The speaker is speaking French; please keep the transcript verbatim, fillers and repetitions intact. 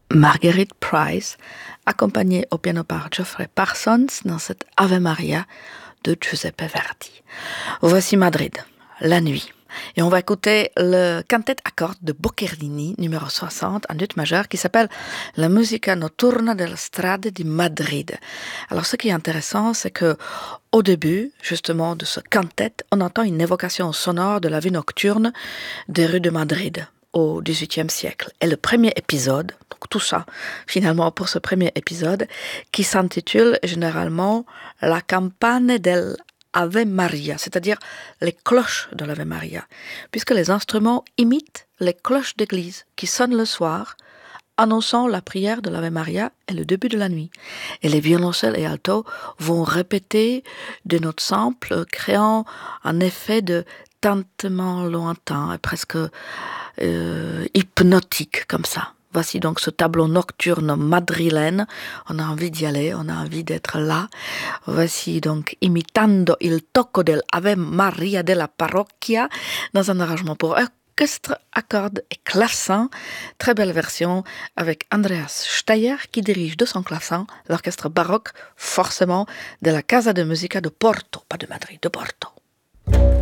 Marguerite Price, accompagnée au piano par Geoffrey Parsons dans cette Ave Maria de Giuseppe Verdi. Voici Madrid, la nuit. Et on va écouter le quintet à cordes de Boccherini, numéro soixante, en ut majeur, qui s'appelle La musica notturna della strade di Madrid. Alors, ce qui est intéressant, c'est que au début, justement, de ce quintet, on entend une évocation sonore de la vie nocturne des rues de Madrid au dix-huitième siècle. Et le premier épisode, donc tout ça, finalement, pour ce premier épisode, qui s'intitule généralement La campane del Ave Maria, c'est-à-dire les cloches de l'Ave Maria, puisque les instruments imitent les cloches d'église qui sonnent le soir, annonçant la prière de l'Ave Maria et le début de la nuit. Et les violoncelles et altos vont répéter des notes simples, créant un effet de tintement lointain et presque euh, hypnotique comme ça. Voici donc ce tableau nocturne madrilène. On a envie d'y aller, on a envie d'être là. Voici donc Imitando il tocco del Ave Maria della Parrocchia dans un arrangement pour orchestre à cordes et clavecin. Très belle version avec Andreas Steyer qui dirige de son clavecin l'orchestre baroque, forcément de la Casa de Musica de Porto, pas de Madrid, de Porto.